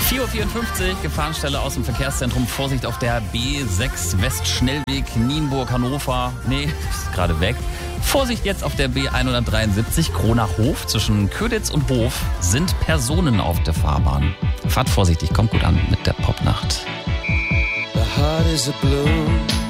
4:54 Uhr, Gefahrenstelle aus dem Verkehrszentrum. Vorsicht auf der B6 Westschnellweg Nienburg-Hannover. Nee, ist gerade weg. Vorsicht jetzt auf der B173 Kronach-Hof. Zwischen Köditz und Hof sind Personen auf der Fahrbahn. Fahrt vorsichtig, kommt gut an mit der Popnacht. The heart is a blue.